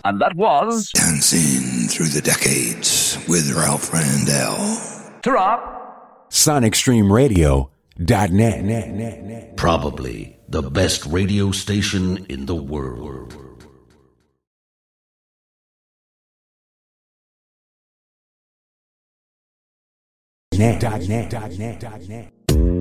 And that was Dancing Through the Decades with Ralph Randell. Ta-ra! SonicStreamRadio.net. Probably the best radio station in the world. Net.